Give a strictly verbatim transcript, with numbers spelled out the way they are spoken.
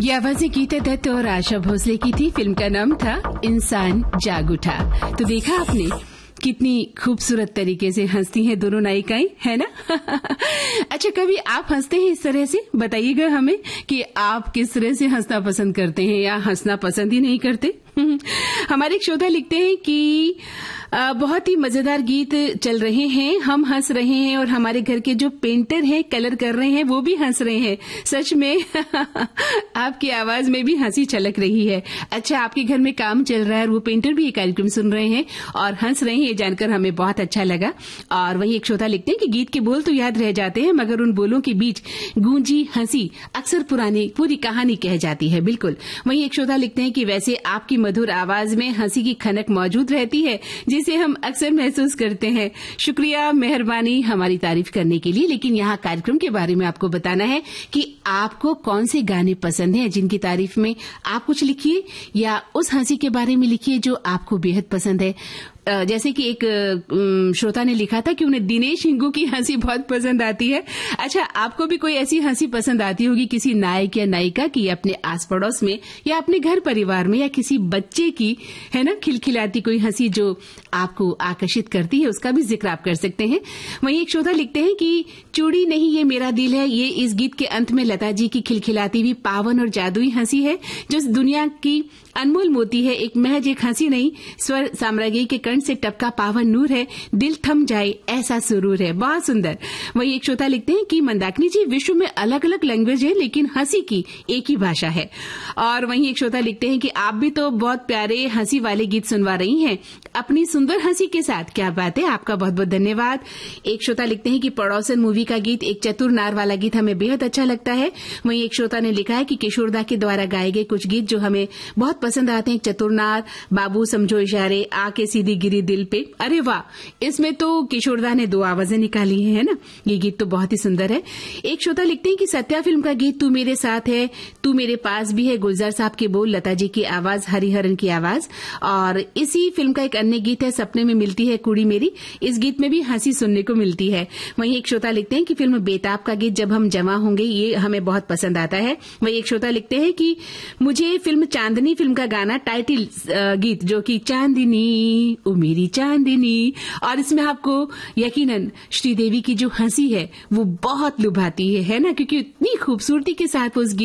ये आवाजें गीता दत्त और आशा भोसले की थी। फिल्म का नाम था इंसान जाग उठा। तो देखा आपने कितनी खूबसूरत तरीके से हंसती हैं दोनों नायिकाएं, है ना? अच्छा, कभी आप हंसते हैं इस तरह से? बताइएगा हमें कि आप किस तरह से हंसना पसंद करते हैं या हंसना पसंद ही नहीं करते। हमारे एक श्रोता लिखते हैं कि आ, बहुत ही मजेदार गीत चल रहे हैं, हम हंस रहे हैं और हमारे घर के जो पेंटर हैं कलर कर रहे हैं वो भी हंस रहे हैं। सच में आपकी आवाज में भी हंसी छलक रही है। अच्छा, आपके घर में काम चल रहा है और वो पेंटर भी ये कार्यक्रम सुन रहे हैं और हंस रहे हैं, ये जानकर हमें बहुत अच्छा लगा। और वहीं एक श्रोता लिखते हैं कि गीत के बोल तो याद रह जाते हैं मगर उन बोलों के बीच गूंजी हंसी अक्सर पुरानी पूरी कहानी कह जाती है। बिल्कुल। वहीं एक श्रोता लिखते हैं कि वैसे आपकी मधुर आवाज में हंसी की खनक मौजूद रहती है जिसे हम अक्सर महसूस करते हैं। शुक्रिया, मेहरबानी हमारी तारीफ करने के लिए। लेकिन यहाँ कार्यक्रम के बारे में आपको बताना है कि आपको कौन से गाने पसंद हैं जिनकी तारीफ में आप कुछ लिखिए या उस हंसी के बारे में लिखिए जो आपको बेहद पसंद है। जैसे कि एक श्रोता ने लिखा था कि उन्हें दिनेश हिंगू की हंसी बहुत पसंद आती है। अच्छा, आपको भी कोई ऐसी हंसी पसंद आती होगी किसी नायक या नायिका की, अपने आस पड़ोस में या अपने घर परिवार में, या किसी बच्चे की, है ना, खिलखिलाती कोई हंसी जो आपको आकर्षित करती है, उसका भी जिक्र आप कर सकते हैं। वहीं एक श्रोता लिखते हैं कि चूड़ी नहीं ये मेरा दिल है, ये इस गीत के अंत में लता जी की खिलखिलाती हुई पावन और जादुई हंसी है जो इस दुनिया की अनमोल मोती है। एक महज एक हंसी नहीं, स्वर साम्राज्य के कर्ण से टपका पावन नूर है, दिल थम जाए ऐसा सुरूर है। बहुत सुंदर। वही एक श्रोता लिखते हैं कि मंदाकिनी जी, विश्व में अलग अलग लैंग्वेज है लेकिन हंसी की एक ही भाषा है। और वहीं एक श्रोता लिखते हैं कि आप भी तो बहुत प्यारे हंसी वाले गीत सुनवा रही हैं अपनी सुंदर हंसी के साथ। क्या बात है, आपका बहुत बहुत धन्यवाद। एक श्रोता लिखते हैं कि पड़ोसन मूवी का गीत, एक चतुर नार वाला गीत हमें बेहद अच्छा लगता है। वहीं एक श्रोता ने लिखा है कि किशोरदा के द्वारा गाए गए कुछ गीत जो हमें बहुत पसंद आते हैं, चतुरनार, बाबू समझो इशारे, आके सीधी गिरी दिल पे। अरे वाह, इसमें तो किशोरदा ने दो आवाजें निकाली है, है ना? ये गीत तो बहुत ही सुंदर है। एक श्रोता लिखते हैं कि सत्या फिल्म का गीत तू मेरे साथ है, तू मेरे पास भी है, गुलजार साहब के बोल, लता जी की आवाज, हरिहरन की आवाज। और इसी फिल्म का एक अन्य गीत है, सपने में मिलती है कुड़ी मेरी। इस गीत में भी हंसी सुनने को मिलती है। वहीं एक श्रोता लिखते हैं कि फिल्म बेताब का गीत जब हम जमा होंगे, ये हमें बहुत पसंद आता है। वहीं एक श्रोता लिखते हैं कि मुझे फिल्म चांदनी फिल्म का गाना, टाइटल गीत जो कि चांदनी ओ मेरी चांदनी, और इसमें आपको यकीनन श्रीदेवी की जो हंसी है वो बहुत लुभाती है, है ना? क्योंकि इतनी खूबसूरती के साथ वो उस गीत